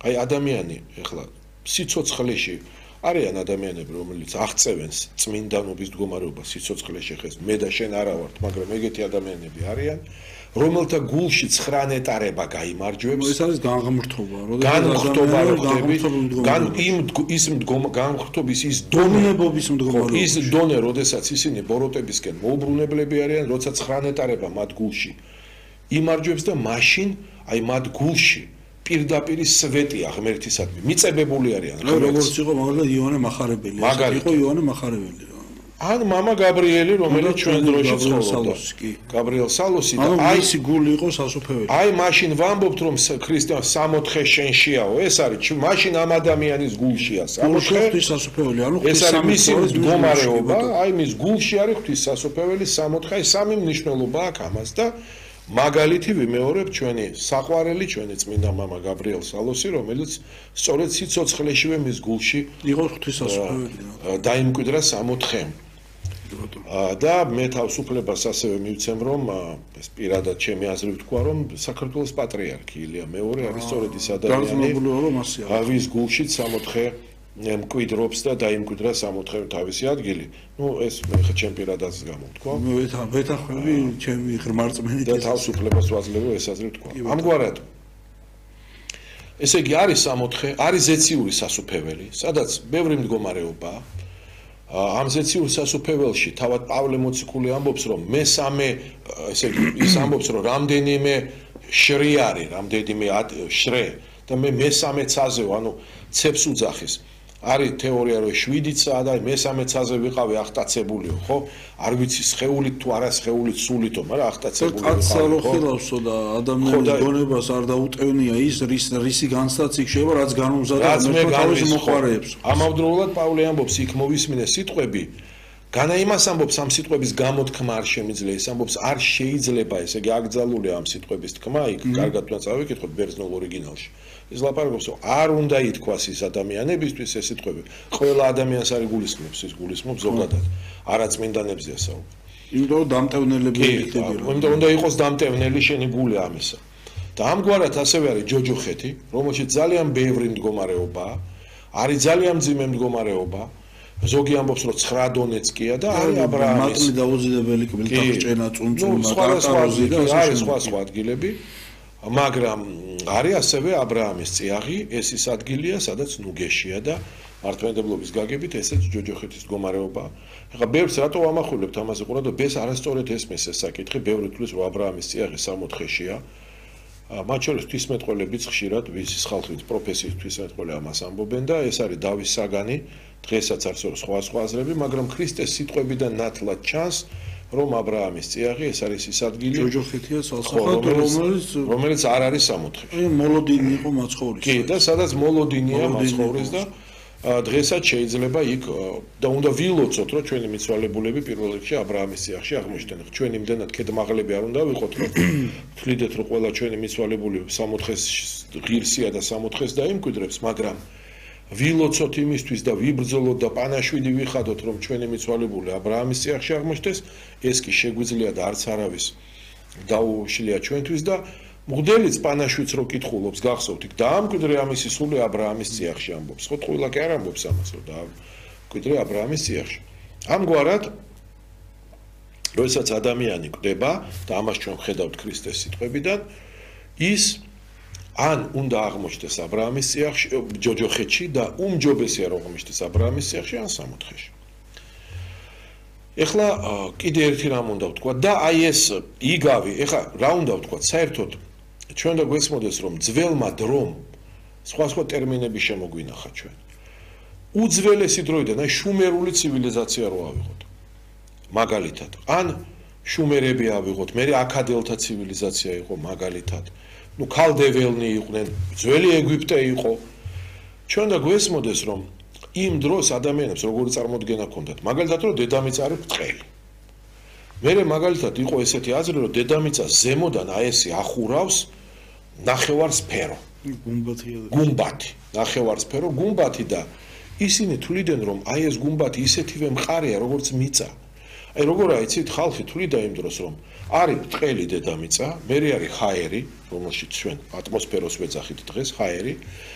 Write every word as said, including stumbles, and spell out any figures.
აი ადამიანი ეხლა სიცოცხლეში არიან ადამიანები რომელიც აღწევენ წმინდანობის მდგომარეობას სიცოცხლეში ხეს მე და შენ არა ვართ მაგრამ ეგეთი ადამიანები არიან რომელთა გულში ცხრა ნეტარება გაიმარჯვებს ეს არის განღმრთობა განღრთობა რო ხდები გან იმ ის განღრთობის ის დონებობის მდგომარეობა ის დონე როდესაც ისინი ბოროტებისკენ მოუბრუნებლები არიან როცა ცხრა ნეტარება მათ გულში იმარჯვებს და მაშინ აი მათ გულში პირდაპირ სვეტია ღმერთისადმი მიწებებული არიან როგორც იყო მაგალითად იოანე მახარებელი იყო იოანე მახარებელი ან мама გაბრიელი რომელიც ჩვენ დროში ცხოვრობდა გაბრიელ სალოსი და აი ის გული იყო სასופველი აი მაშინ ვამბობთ რომ ქრისტიან სამოთხე შენშიაო ეს არის მაშინ ამ ადამიანის გულშია სამოთხე სასופველი ანუ ეს არის მისი მდგომარეობა აი მის გულში არის ღვთის სასופველი სამოთხე აი სამი მნიშვნელობა აქვს ამას და მაგალითი ვიმეორებ ჩვენი საყვარელი ჩვენი წმინდა мама გაბრიელ სალოსი რომელიც სწორედ სიცოცხლეშივე მის გულში იყო ღვთისმსახურებელი დაიმკვიდრა სამოთხემ და მე თავისუფლებას ასევე მივცემ რომ ეს პირადად ჩემი აზრით ვთქვა რომ საქართველოს პატრიარქი ილია მეორე არის სწორედ ის ადამიანი ვის გულში სამოთხე მკვიდრობს და დაიმკვიდრა სამოთხე თავისი ადგილი. ნუ ეს მე ხა ჩემ პირადადაც გამოვთქვა. მე ვეთანხმები ჩემი ღრმარწმენით და თავისუფლებას ვაძლევ ეს აზრი ვთქვა. ამგვარად ესე იგი არის სამოთხე, არის ზეციური სასופველი, სადაც ბევრი მდგომარეობაა. ამ ზეციურ სასופველში თავად პავლე მოციქული ამბობს რომ მესამე ესე იგი ის ამბობს რომ რამდენიმე შრი არის, რამდენიმე შრე და მე მესამე ცაზე ანუ ცეps უძახის. არის თეორია რომ შვიდიცაა და მესამე ცაზე ვიყავი ახტაცებულიო, ხო? არ ვიცი სხეულით თუ არა სხეულით სულითო, მაგრამ ახტაცებული ვიყავი. კაცსა რო ხილავსო და ადამიანის გონებას არ დაუტევნია ის რის რისი განცდაც იქ შეიძლება რაც განუმზადა მე თავის მოყარეებს. ამავდროულად პავლე ამბობს იქ მოვისმინე სიტყვები განა იმას ამბობს ამ სიტყვების გამოთქმა არ შემიძლია ის ამბობს არ შეიძლება ესე იგი აკრძალულია ამ სიტყვების თქმა იქ კარგად უნდა წავიკითხოთ ბერძნულ ორიგინალში ის ლაპარაკობს რომ არ უნდა ითქვას ის ადამიანებისთვის ეს სიტყვები ყველა ადამიანს არ გულისხმობს ის გულისხმობს ზოგადად არა წმინდანებზეა საუბარი იმიტომ რომ დამტევნელები იქნება იმიტომ უნდა იყოს დამტევნელი შენი გული ამისა და ამგვარად ასევე არის ჯოჯოხეთი რომელშიც ძალიან ბევრი მდგომარეობაა არის ძალიან მძიმე მდგომარეობა ზოგი ამბობს რომ ცხრა დონეცკია და არის ა ブラ ამის მატლი დაუძინებელი კბილთახჭენა წუნწუნმა კატაროზი და არის სხვა სხვა ადგილები მაგრამ არის ასევე ა ブラ ამის წიაღი ეს ის ადგილია სადაც ნუგეშია და მართლმადიდებლობის გაგებით ესეც ჯოჯოხეთის მდგომარეობაა ეხლა ბევრს რატო ვამახვილებთ ამაზე ყურადღება ეს არასწორად ესმის ეს საკითხი ბევრი თვლის რომ ა ブラ ამის წიაღი სამოთხეშია მათ შორის ღვთისმეტყველებიც ხშირად ვისის ხალხით პროფესიის ღვთისმეტყველი ამას ამბობენ და ეს არის დავის საგანი დღესაც არის სხვა სხვა აზრები მაგრამ ქრისტეს სიტყვებიდან ნათლად ჩანს რომ ა ブラ ამის წიაღი ეს არის ის ადგილი ჯოჯოხეთია ცალსახად რომელიც რომელიც არ არის სამოთხეში აი მოლოდინი იყო მაცხოვრის კი და სადაც მოლოდინია მაცხოვრის და დღესაც შეიძლება იქ და უნდა ვილოცოთ რომ ჩვენი მიცვალებულები პირველ რიგში ა ブラ ამის წიაღში აღმოჩნდნენ ჩვენ იმდენად ქედმაღლები არ უნდა ვიყოთ რომ თვლიდეთ რომ ყველა ჩვენი მიცვალებული სამოთხეს ღირსია და სამოთხეს დაიმკვიდრებს მაგრამ ვილოცოთ იმისთვის და ვიბრძოლოთ და პანაშვიდი ვიხადოთ რომ ჩვენი მიცვალებული ა ブラ ამის წიაღში აღმოჩნდეს ეს კი შეგვიძლია და არც არავის დაუშლია ჩვენთვის და მღვდელიც პანაშვიდს რო კითხულობს გახსოვთ იქ დაამკვიდრე ამისი სული ა ブラ ამის წიაღში ამბობს ხო თქვილა კი არ ამბობს ამას რომ დაამკვიდრე ა ブラ ამის წიაღში ამგვარად როდესაც ადამიანი კვდება და ამას ჩვენ ხედავთ ქრისტეს სიტყვებიდან ის ან უნდა აღმოჩნდეს ა ブラ ამის წიაღში ჯოჯოხეთში და უმჯობესია რომ აღმოჩნდეს ა ブラ ამის წიაღში ან სამოთხეში ეხლა კიდე ერთი რამ უნდა ვთქვა და აი ეს იგავი ეხლა რა უნდა ვთქვა საერთოდ ჩვენ და გვესმოდეს რომ ძველმა დრომ სხვა სხვა ტერმინები შემოგვინახა ჩვენ უძველესი დროიდან აი შუმერული ცივილიზაცია რო ავიღოთ მაგალითად ან შუმერები ავიღოთ მე აქადელთა ცივილიზაცია იყო მაგალითად ну ქალდეველნი იყვნენ ძველი ეგვიპტე იყო ჩვენ და გვესმოდეს რომ იმ დროს ადამიანებს როგორი წარმოდგენა ჰქონდათ მაგალითად რომ დედამიწა არის ბრტყელი მე მაგალითად იყო ესეთი აზრი რომ დედამიწა ზემოდან აი ესე ახურავს ნახევარსფერო გუმბათია გუმბათი ნახევარსფერო გუმბათი და ისინი თვლიდნენ რომ აი ეს გუმბათი ისეთივე მყარია როგორც მიწა აი როგორ აიცით ხალხი თვლიდა იმ დროს რომ არის ბრტყელი დედამიწა მე არის ჰაერი რომელშიც ჩვენ ატმოსფეროს ვეძახით დღეს ჰაერი